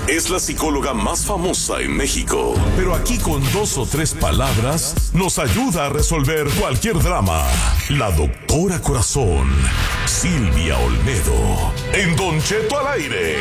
es la psicóloga más famosa en México. Pero aquí con 2 o 3 palabras nos ayuda a resolver cualquier drama. La doctora Corazón, Silvia Olmedo, en Don Cheto al aire.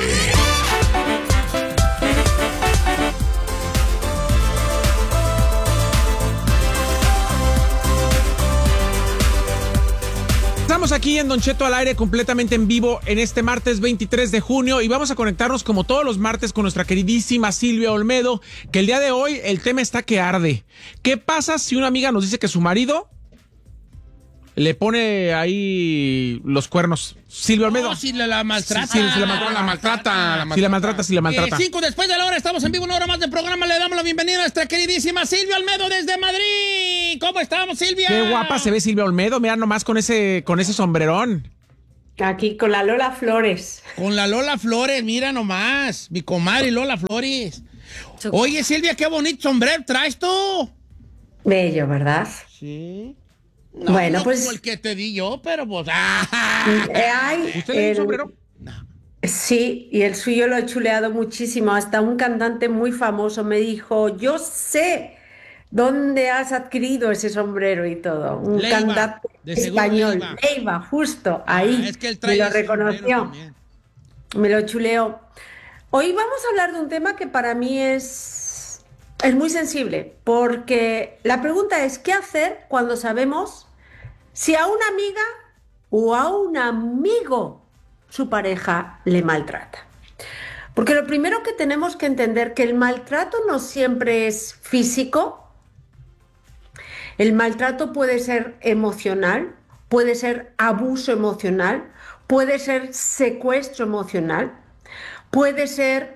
Estamos aquí en Don Cheto al aire completamente en vivo en este martes 23 de junio y vamos a conectarnos como todos los martes con nuestra queridísima Silvia Olmedo, que el día de hoy el tema está que arde. ¿Qué pasa si una amiga nos dice que su marido le pone ahí los cuernos? Silvia Olmedo. No, si la maltrata. Sí, si la maltrata. Si la maltrata. 5 después de la hora, estamos en vivo, una hora más de programa. Le damos la bienvenida a nuestra queridísima Silvia Olmedo desde Madrid. ¿Cómo estamos, Silvia? Qué guapa se ve Silvia Olmedo. Mira nomás con ese sombrerón. Aquí con la Lola Flores. Con la Lola Flores, mira nomás. Mi comadre Lola Flores. Oye, Silvia, qué bonito sombrero traes tú. Bello, ¿verdad? Sí. No, bueno, no pues como el que te di yo, pero pues... ¿Usted le dio un sombrero? No. Sí, y el suyo lo he chuleado muchísimo. Hasta un cantante muy famoso me dijo, yo sé dónde has adquirido ese sombrero y todo. Un Leiva, cantante de seguro español, Leiva, justo ahí. Es que él trae me lo ese reconoció, me lo chuleó. Hoy vamos a hablar de un tema que para mí es muy sensible, porque la pregunta es, ¿qué hacer cuando sabemos si a una amiga o a un amigo su pareja le maltrata? Porque lo primero que tenemos que entender que el maltrato no siempre es físico. El maltrato puede ser emocional, puede ser abuso emocional, puede ser secuestro emocional, puede ser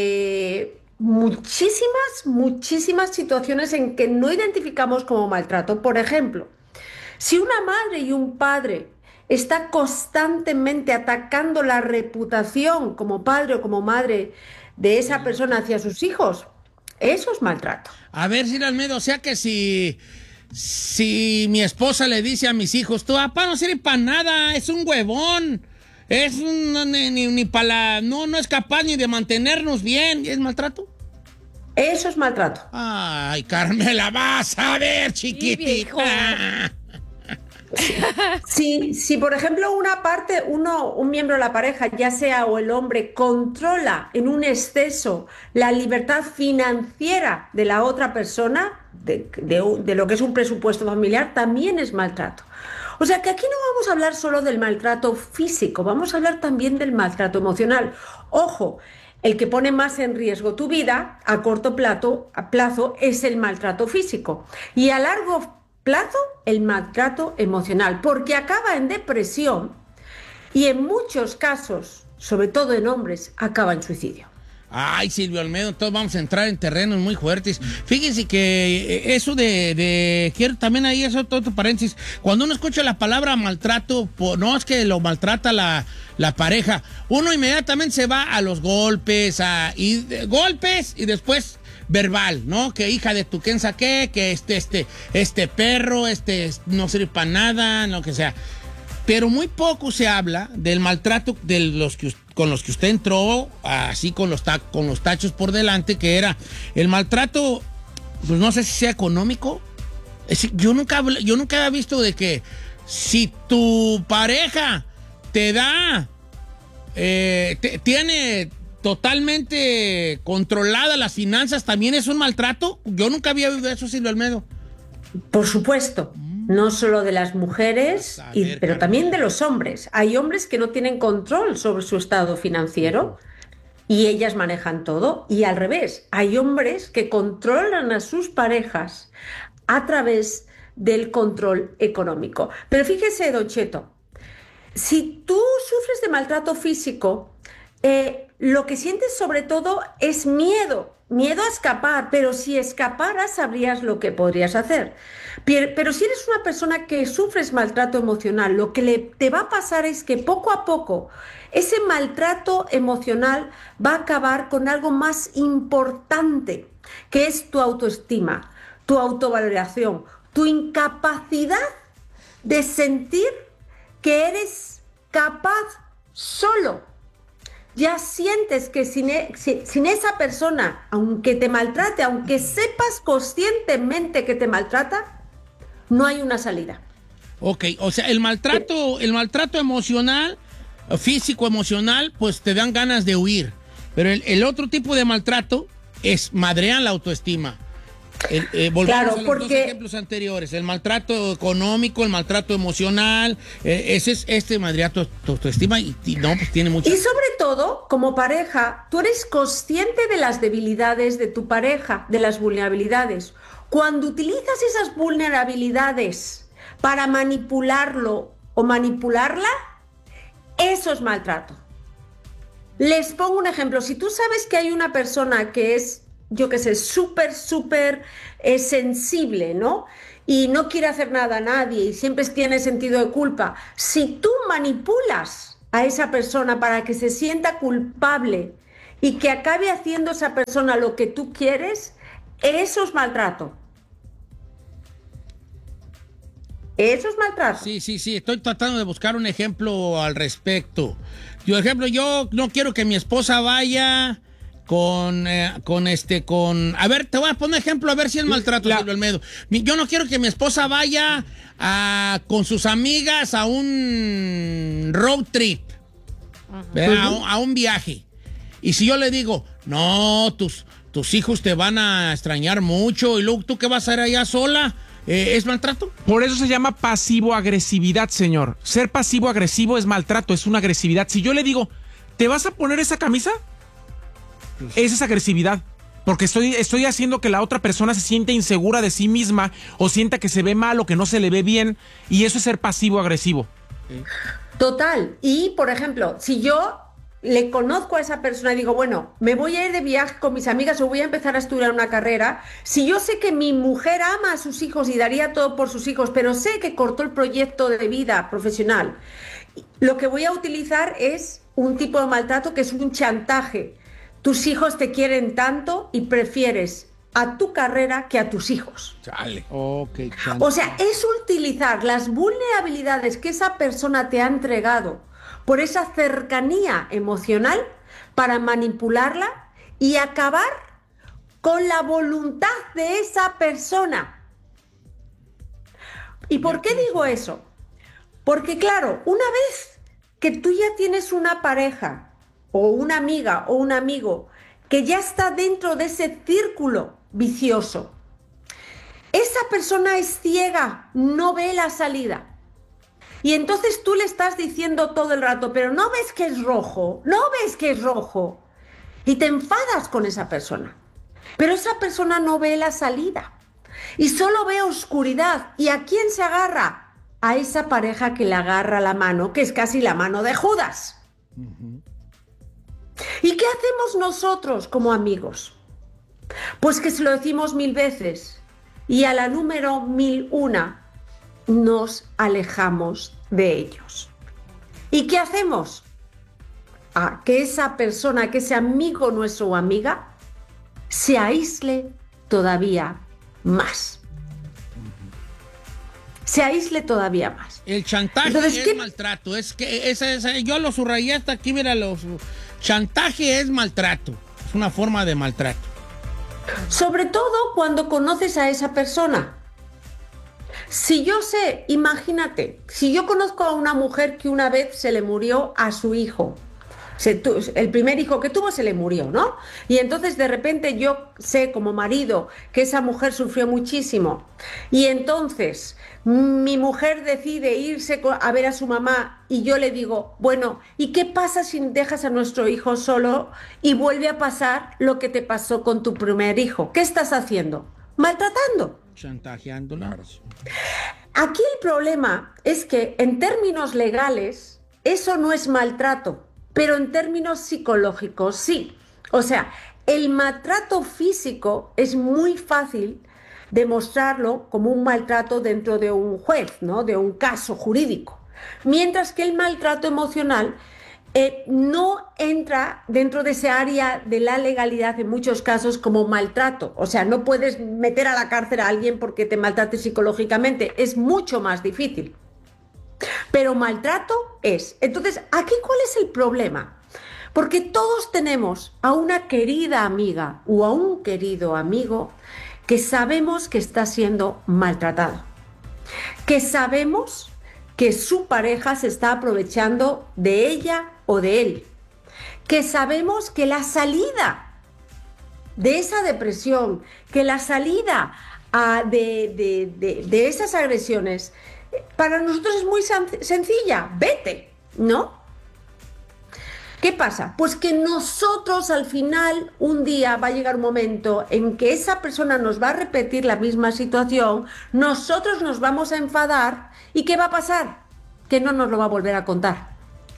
muchísimas situaciones en que no identificamos como maltrato. Por ejemplo, si una madre y un padre está constantemente atacando la reputación como padre o como madre de esa persona hacia sus hijos, eso es maltrato. A ver, Silvia Olmedo, o sea que si mi esposa le dice a mis hijos, tu papá no sirve para nada, es un huevón, es un, ni para no es capaz ni de mantenernos bien, ¿es maltrato? Eso es maltrato. Ay, Carmela, vas a ver, chiquitita. Si por ejemplo un miembro de la pareja, ya sea o el hombre, controla en un exceso la libertad financiera de la otra persona, de lo que es un presupuesto familiar, también es maltrato. O sea que aquí no vamos a hablar solo del maltrato físico, vamos a hablar también del maltrato emocional. Ojo, el que pone más en riesgo tu vida a corto plazo es el maltrato físico y a largo plazo el maltrato emocional, porque acaba en depresión y en muchos casos, sobre todo en hombres, acaba en suicidio. Ay, Silvia Olmedo, entonces vamos a entrar en terrenos muy fuertes. Fíjense que eso quiero también ahí eso todo paréntesis. Cuando uno escucha la palabra maltrato, no es que lo maltrata la pareja, uno inmediatamente se va a los golpes, golpes y después verbal, ¿no? Que hija de tu quién saqué, que este perro, no sirve para nada, lo que sea. Pero muy poco se habla del maltrato con los que usted entró, así con los tachos por delante, que era el maltrato, pues no sé si sea económico. Yo nunca había visto de que si tu pareja te da, tiene totalmente controlada las finanzas, ¿también es un maltrato? Yo nunca había oído eso, Silvia Olmedo. Por supuesto, no solo de las mujeres, pero también de los hombres. Hay hombres que no tienen control sobre su estado financiero y ellas manejan todo. Y al revés, hay hombres que controlan a sus parejas a través del control económico. Pero fíjese, Don Cheto, si tú sufres de maltrato físico, lo que sientes sobre todo es miedo a escapar, pero si escaparas sabrías lo que podrías hacer. Pero si eres una persona que sufres maltrato emocional, lo que te va a pasar es que poco a poco ese maltrato emocional va a acabar con algo más importante, que es tu autoestima, tu autovaloración, tu incapacidad de sentir que eres capaz solo ya sientes que sin esa persona, aunque te maltrate, aunque sepas conscientemente que te maltrata, no hay una salida. Ok, o sea, el maltrato emocional, físico, emocional, pues te dan ganas de huir. Pero el otro tipo de maltrato es madrean la autoestima. Volvemos claro, a los dos ejemplos anteriores. El maltrato económico, el maltrato emocional, ese es maltrato tu autoestima y no, pues tiene mucho. Y sobre todo, como pareja, tú eres consciente de las debilidades de tu pareja, de las vulnerabilidades. Cuando utilizas esas vulnerabilidades para manipularlo o manipularla, eso es maltrato. Les pongo un ejemplo. Si tú sabes que hay una persona que es, yo qué sé, súper sensible, ¿no? Y no quiere hacer nada a nadie y siempre tiene sentido de culpa. Si tú manipulas a esa persona para que se sienta culpable y que acabe haciendo esa persona lo que tú quieres, eso es maltrato. Eso es maltrato. Sí, estoy tratando de buscar un ejemplo al respecto. Yo no quiero que mi esposa vaya con a ver, te voy a poner ejemplo a ver si es maltrato, Silvio Olmedo. Yo no quiero que mi esposa vaya con sus amigas a un road trip, a un viaje. Y si yo le digo, no, tus hijos te van a extrañar mucho y luego tú que vas a ir allá sola, ¿es maltrato? Por eso se llama pasivo-agresividad, señor. Ser pasivo-agresivo es maltrato, es una agresividad. Si yo le digo, ¿te vas a poner esa camisa? Esa es agresividad. Porque estoy haciendo que la otra persona se sienta insegura de sí misma o sienta que se ve mal o que no se le ve bien. Y eso es ser pasivo-agresivo. Total. Y, por ejemplo, si yo le conozco a esa persona y digo, bueno, me voy a ir de viaje con mis amigas o voy a empezar a estudiar una carrera, si yo sé que mi mujer ama a sus hijos y daría todo por sus hijos, pero sé que cortó el proyecto de vida profesional, lo que voy a utilizar es un tipo de maltrato que es un chantaje. Tus hijos te quieren tanto y prefieres a tu carrera que a tus hijos. Chale. Okay, o sea, es utilizar las vulnerabilidades que esa persona te ha entregado por esa cercanía emocional para manipularla y acabar con la voluntad de esa persona. ¿Y por qué digo eso? Porque claro, una vez que tú ya tienes una pareja o una amiga o un amigo que ya está dentro de ese círculo vicioso, esa persona es ciega, no ve la salida. Y entonces tú le estás diciendo todo el rato, pero no ves que es rojo, no ves que es rojo. Y te enfadas con esa persona. Pero esa persona no ve la salida. Y solo ve oscuridad. ¿Y a quién se agarra? A esa pareja que le agarra la mano, que es casi la mano de Judas. ¿Y qué hacemos nosotros como amigos? Pues que se lo decimos 1000 veces. Y a la número 1001... nos alejamos de ellos. ¿Y qué hacemos? Que esa persona, que ese amigo nuestro o amiga, se aísle todavía más. Se aísle todavía más. El chantaje. Entonces, es maltrato. Es que yo lo subrayé hasta aquí, mira, chantaje es maltrato. Es una forma de maltrato. Sobre todo cuando conoces a esa persona. Si yo sé, imagínate, si yo conozco a una mujer que una vez se le murió a su hijo, el primer hijo que tuvo se le murió, ¿no? Y entonces de repente yo sé como marido que esa mujer sufrió muchísimo y entonces mi mujer decide irse a ver a su mamá y yo le digo, bueno, ¿y qué pasa si dejas a nuestro hijo solo y vuelve a pasar lo que te pasó con tu primer hijo? ¿Qué estás haciendo? Maltratando. Chantajeándola. Aquí el problema es que en términos legales eso no es maltrato, pero en términos psicológicos sí. O sea, el maltrato físico es muy fácil demostrarlo como un maltrato dentro de un juez, ¿no? De un caso jurídico. Mientras que el maltrato emocional no entra dentro de ese área de la legalidad en muchos casos como maltrato. O sea, no puedes meter a la cárcel a alguien porque te maltrate psicológicamente. Es mucho más difícil. Pero maltrato es. Entonces, ¿aquí cuál es el problema? Porque todos tenemos a una querida amiga o a un querido amigo que sabemos que está siendo maltratado, que sabemos que su pareja se está aprovechando de ella o de él, que sabemos que la salida de esa depresión, que la salida de esas agresiones, para nosotros es muy sencilla, vete, ¿no? ¿Qué pasa? Pues que nosotros al final, un día va a llegar un momento en que esa persona nos va a repetir la misma situación, nosotros nos vamos a enfadar y ¿qué va a pasar? Que no nos lo va a volver a contar.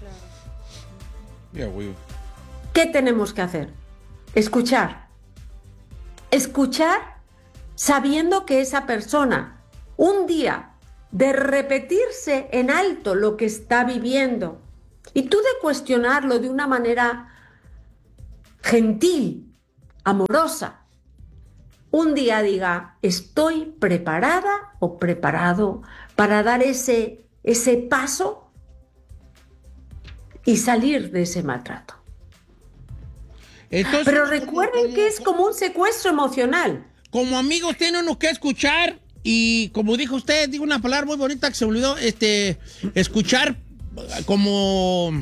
¿Qué tenemos que hacer? Escuchar. Escuchar sabiendo que esa persona, un día, de repetirse en alto lo que está viviendo, y tú de cuestionarlo de una manera gentil, amorosa, un día diga, estoy preparada o preparado para dar ese paso y salir de ese maltrato. Entonces, pero recuerden que es como un secuestro emocional. Como amigos tiene uno que escuchar y como dijo usted, digo una palabra muy bonita que se me olvidó, escuchar como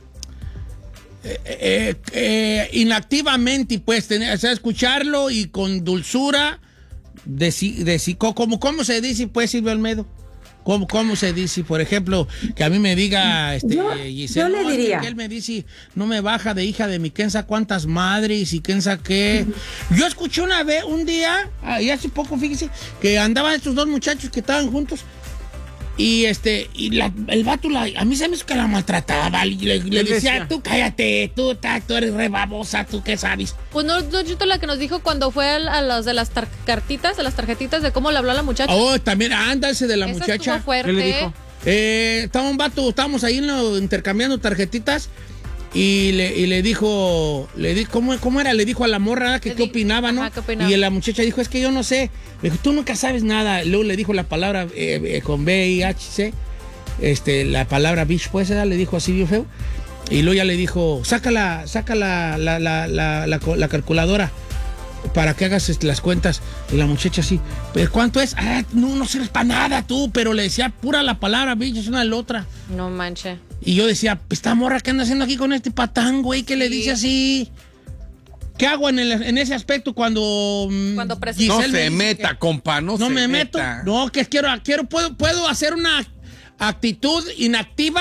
inactivamente, pues, o sea, escucharlo y con dulzura, ¿cómo se dice, pues, Silvia Olmedo? ¿Cómo se dice? Por ejemplo, que a mí me diga, Giselle, yo le diría. Que él me dice, no me baja de hija de mi quensa cuántas madres y quensa qué. Yo escuché una vez, un día, y hace poco, fíjese, que andaban estos dos muchachos que estaban juntos. Y el vato, a mí se me hizo que la maltrataba. Le decía, tú cállate, tú eres re babosa, tú qué sabes. Pues no, la que nos dijo cuando fue a los de las cartitas, de las tarjetitas, de cómo le habló a la muchacha. Oh, también, ese de la Esa muchacha. estuvo fuerte. ¿Qué le dijo? Estaba un vato, estábamos ahí intercambiando tarjetitas. Y le dijo, ¿cómo era? Le dijo a la morra que qué opinaba, ¿no? Ajá, ¿qué opinaba? Y la muchacha dijo, es que yo no sé. Le dijo, tú nunca sabes nada. Luego le dijo la palabra con B-I-H-C, la palabra bitch, pues, le dijo así bien feo. Y luego ya le dijo, saca la calculadora para que hagas las cuentas. Y la muchacha así, ¿pero cuánto es? No sirves para nada tú, pero le decía pura la palabra bitch, es una de la otra. No manche. Y yo decía, esta morra, ¿qué anda haciendo aquí con este patán, güey? ¿Qué le dice así? ¿Qué hago en ese aspecto cuando no se meta, compa, no se me meta. meto. No, que ¿puedo hacer una actitud inactiva?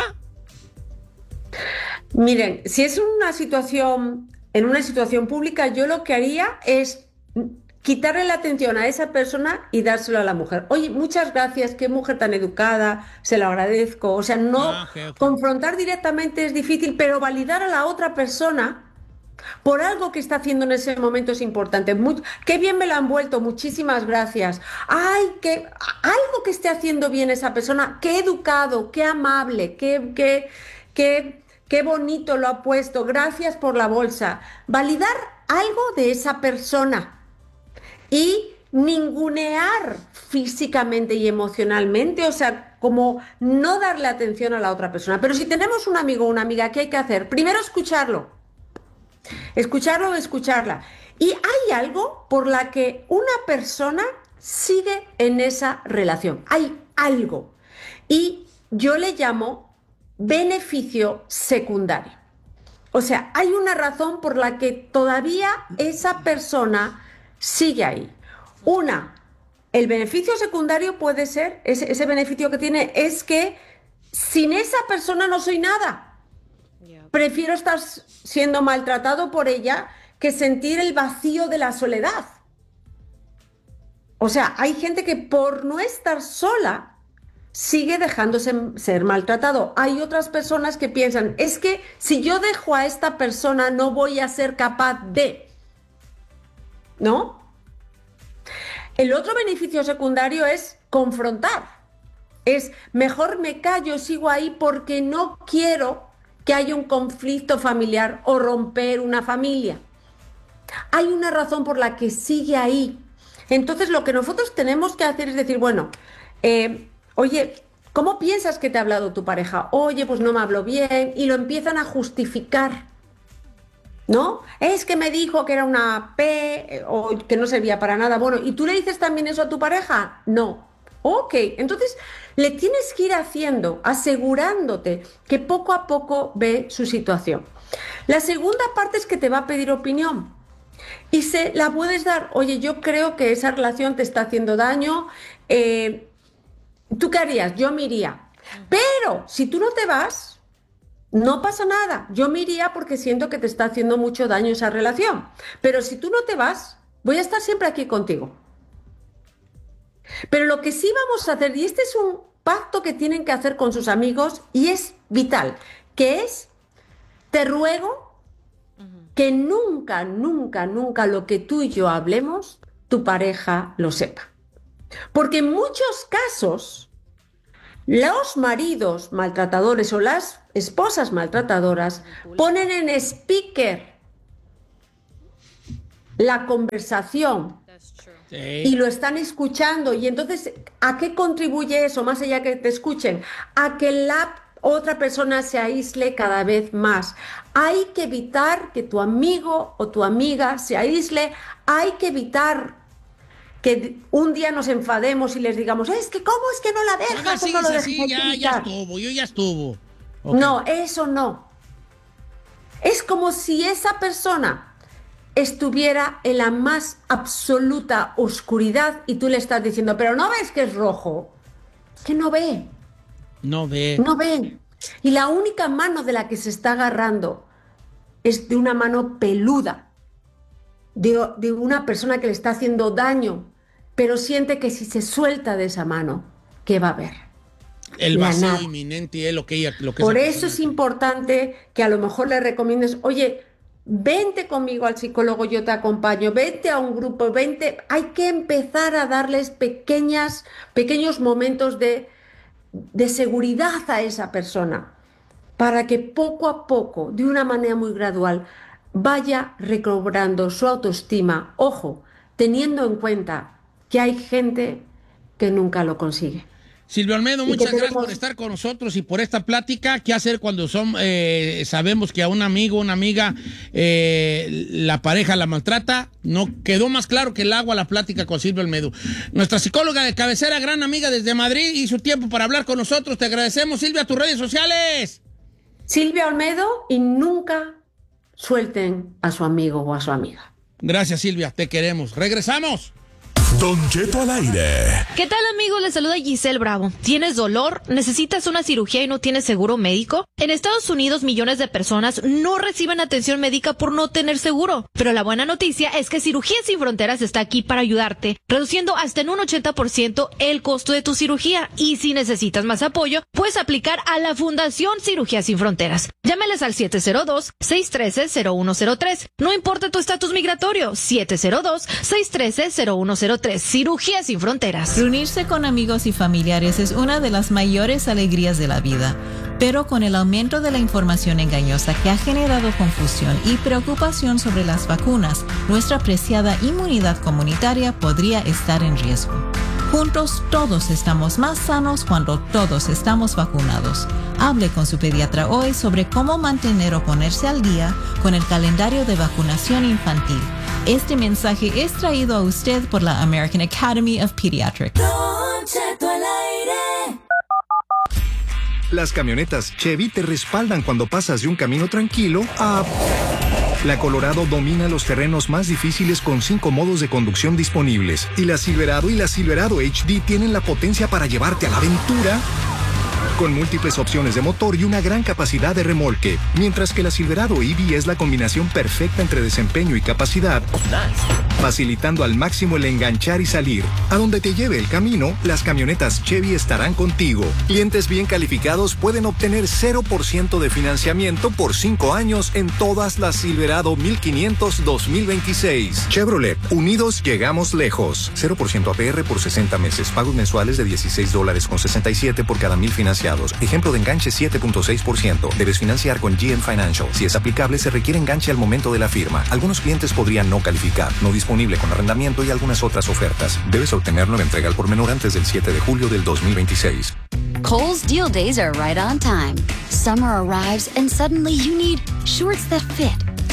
Miren, si es en una situación pública, yo lo que haría es quitarle la atención a esa persona y dárselo a la mujer. Oye, muchas gracias, qué mujer tan educada, se lo agradezco. O sea, no Okay. confrontar directamente es difícil, pero validar a la otra persona por algo que está haciendo en ese momento es importante. Qué bien me lo han vuelto, muchísimas gracias. Ay, algo que esté haciendo bien esa persona, qué educado, qué amable, qué bonito lo ha puesto, gracias por la bolsa. Validar algo de esa persona. Y ningunear físicamente y emocionalmente, o sea, como no darle atención a la otra persona. Pero si tenemos un amigo o una amiga, ¿qué hay que hacer? Primero escucharlo o escucharla. Y hay algo por la que una persona sigue en esa relación. Hay algo. Y yo le llamo beneficio secundario. O sea, hay una razón por la que todavía esa persona sigue ahí. El beneficio secundario puede ser, ese beneficio que tiene es que sin esa persona no soy nada. Prefiero estar siendo maltratado por ella que sentir el vacío de la soledad. O sea, hay gente que por no estar sola sigue dejándose ser maltratado. Hay otras personas que piensan, es que si yo dejo a esta persona no voy a ser capaz de... ¿No? El otro beneficio secundario es confrontar. Es mejor me callo, sigo ahí porque no quiero que haya un conflicto familiar o romper una familia. Hay una razón por la que sigue ahí. Entonces lo que nosotros tenemos que hacer es decir, bueno, oye, ¿cómo piensas que te ha hablado tu pareja? Oye, pues no me habló bien, y lo empiezan a justificar. ¿no? Es que me dijo que era una P o que no servía para nada. Bueno, ¿y tú le dices también eso a tu pareja? No. Ok, entonces le tienes que ir haciendo, asegurándote que poco a poco ve su situación. La segunda parte es que te va a pedir opinión y se la puedes dar. Oye, yo creo que esa relación te está haciendo daño. ¿Tú qué harías? Yo me iría. Pero si tú no te vas, no pasa nada. Yo me iría porque siento que te está haciendo mucho daño esa relación. Pero si tú no te vas, voy a estar siempre aquí contigo. Pero lo que sí vamos a hacer, y este es un pacto que tienen que hacer con sus amigos y es vital, que es, te ruego que nunca, nunca, nunca lo que tú y yo hablemos, tu pareja lo sepa. Porque en muchos casos, los maridos maltratadores o las esposas maltratadoras ponen en speaker la conversación. Sí. Y lo están escuchando. Y entonces, ¿a qué contribuye eso? Más allá que te escuchen, a que la otra persona se aísle cada vez más. Hay que evitar que tu amigo o tu amiga se aísle. Hay que evitar que un día nos enfademos y les digamos, es que ¿cómo es que no la dejas? Sí, no lo dejas ya estuvo, yo ya estuvo. Okay. No, eso no. Es como si esa persona estuviera en la más absoluta oscuridad y tú le estás diciendo, pero ¿no ves que es rojo? Es que no ve. No ve. No ve. Y la única mano de la que se está agarrando es de una mano peluda, de una persona que le está haciendo daño, pero siente que si se suelta de esa mano, ¿qué va a haber? El vacío inminente es lo que ella... Por eso es importante que a lo mejor le recomiendes, oye, vente conmigo al psicólogo, yo te acompaño, vente a un grupo, vente. Hay que empezar a darles pequeños momentos de seguridad a esa persona para que poco a poco, de una manera muy gradual, vaya recobrando su autoestima. Ojo, teniendo en cuenta que hay gente que nunca lo consigue. Silvia Olmedo, muchas gracias por estar con nosotros y por esta plática. ¿Qué hacer cuando sabemos que a un amigo, una amiga, la pareja la maltrata? No quedó más claro que el agua la plática con Silvia Olmedo. Nuestra psicóloga de cabecera, gran amiga desde Madrid, y su tiempo para hablar con nosotros. Te agradecemos, Silvia, tus redes sociales. Silvia Olmedo, y nunca suelten a su amigo o a su amiga. Gracias, Silvia, te queremos. Regresamos. Don Cheto al aire. ¿Qué tal, amigos? Les saluda Giselle Bravo. ¿Tienes dolor? ¿Necesitas una cirugía y no tienes seguro médico? En Estados Unidos, millones de personas no reciben atención médica por no tener seguro. Pero la buena noticia es que Cirugías Sin Fronteras está aquí para ayudarte, reduciendo hasta en un 80% el costo de tu cirugía. Y si necesitas más apoyo, puedes aplicar a la Fundación Cirugías Sin Fronteras. Llámales al 702-613-0103. No importa tu estatus migratorio, 702-613-0103. Cirugías Sin Fronteras. Reunirse con amigos y familiares es una de las mayores alegrías de la vida, pero con el aumento de la información engañosa que ha generado confusión y preocupación sobre las vacunas, nuestra preciada inmunidad comunitaria podría estar en riesgo. Juntos todos estamos más sanos cuando todos estamos vacunados. Hable con su pediatra hoy sobre cómo mantener o ponerse al día con el calendario de vacunación infantil. Este mensaje es traído a usted por la American Academy of Pediatrics. Las camionetas Chevy te respaldan cuando pasas de un camino tranquilo a... La Colorado domina los terrenos más difíciles con 5 modos de conducción disponibles. Y la Silverado y la Silverado HD tienen la potencia para llevarte a la aventura con múltiples opciones de motor y una gran capacidad de remolque. Mientras que la Silverado EV es la combinación perfecta entre desempeño y capacidad, facilitando al máximo el enganchar y salir. A donde te lleve el camino, las camionetas Chevy estarán contigo. Clientes bien calificados pueden obtener 0% de financiamiento por 5 años en todas las Silverado 1500 2026. Chevrolet, unidos llegamos lejos. 0% APR por 60 meses. Pagos mensuales de $16.67 por cada 1000 financiados. Ejemplo de enganche 7.6%. Debes financiar con GM Financial. Si es aplicable, se requiere enganche al momento de la firma. Algunos clientes podrían no calificar. No disponible con arrendamiento y algunas otras ofertas. Debes obtenerlo en entrega al por menor antes del 7 de julio del 2026. Kohl's Deal Days are right on time. Summer arrives and suddenly you need shorts that fit,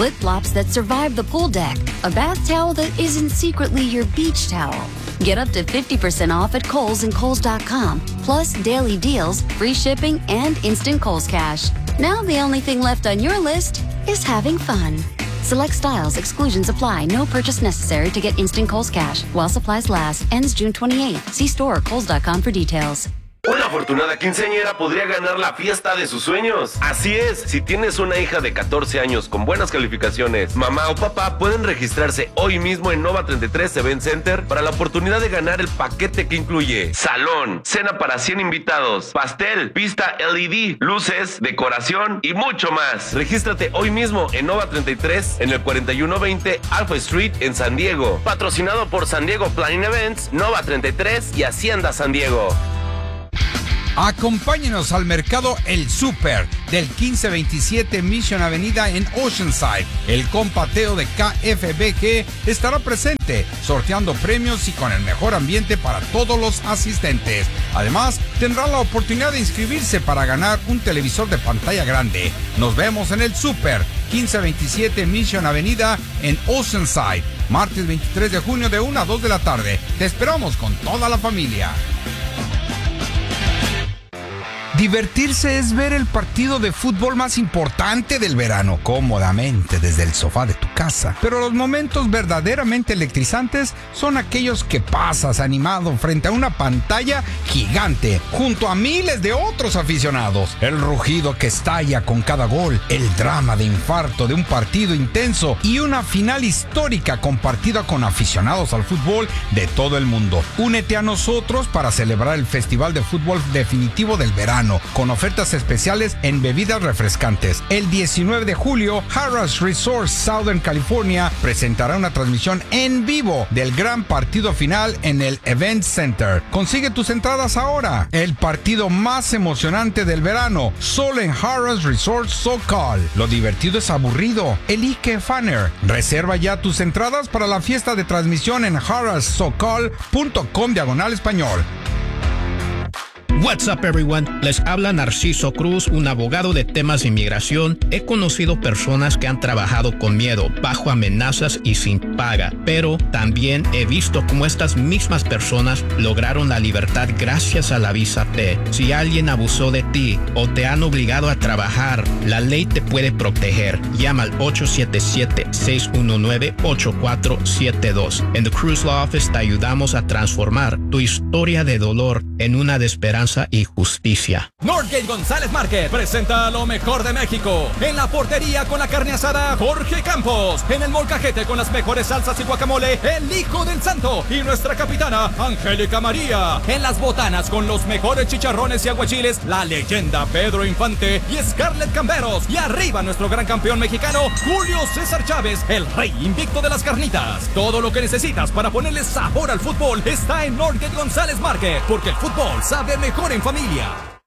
flip-flops that survive the pool deck, a bath towel that isn't secretly your beach towel. Get up to 50% off at Kohl's and Kohls.com, plus daily deals, free shipping, and instant Kohl's Cash. Now the only thing left on your list is having fun. Select styles, exclusions apply. No purchase necessary to get instant Kohl's Cash. While supplies last. Ends June 28th. See store or Kohls.com for details. Una afortunada quinceañera podría ganar la fiesta de sus sueños. Así es, si tienes una hija de 14 años con buenas calificaciones, mamá o papá pueden registrarse hoy mismo en Nova 33 Event Center para la oportunidad de ganar el paquete que incluye salón, cena para 100 invitados, pastel, pista LED, luces, decoración y mucho más. Regístrate hoy mismo en Nova 33 en el 4120 Alpha Street en San Diego. Patrocinado por San Diego Planning Events, Nova 33 y Hacienda San Diego. Acompáñenos al mercado El Super del 1527 Mission Avenida en Oceanside. El compateo de KFBG estará presente, sorteando premios y con el mejor ambiente para todos los asistentes. Además, tendrán la oportunidad de inscribirse para ganar un televisor de pantalla grande. Nos vemos en El Super, 1527 Mission Avenida en Oceanside, martes 23 de junio de 1 a 2 de la tarde. Te esperamos con toda la familia. Divertirse es ver el partido de fútbol más importante del verano, cómodamente desde el sofá de tu casa. Pero los momentos verdaderamente electrizantes son aquellos que pasas animado frente a una pantalla gigante, junto a miles de otros aficionados. El rugido que estalla con cada gol, el drama de infarto de un partido intenso y una final histórica compartida con aficionados al fútbol de todo el mundo. Únete a nosotros para celebrar el festival de fútbol definitivo del verano, con ofertas especiales en bebidas refrescantes. El 19 de julio, Harrah's Resort Southern California presentará una transmisión en vivo del gran partido final en el Event Center. Consigue tus entradas ahora. El partido más emocionante del verano, solo en Harrah's Resort SoCal. Lo divertido es aburrido. Elige Fanner. Reserva ya tus entradas para la fiesta de transmisión en harrahssocal.com/español. What's up, everyone? Les habla Narciso Cruz, un abogado de temas de inmigración. He conocido personas que han trabajado con miedo, bajo amenazas y sin paga, pero también he visto cómo estas mismas personas lograron la libertad gracias a la visa T. Si alguien abusó de ti o te han obligado a trabajar, la ley te puede proteger. Llama al 877-619-8472. En The Cruz Law Office te ayudamos a transformar tu historia de dolor en una de esperanza y justicia. Northgate González Market presenta lo mejor de México. En la portería con la carne asada, Jorge Campos. En el molcajete con las mejores salsas y guacamole, el Hijo del Santo y nuestra capitana, Angélica María. En las botanas con los mejores chicharrones y aguachiles, la leyenda Pedro Infante y Scarlett Camberos. Y arriba nuestro gran campeón mexicano, Julio César Chávez, el rey invicto de las carnitas. Todo lo que necesitas para ponerle sabor al fútbol está en Northgate González Market, porque el fútbol sabe mejor en familia.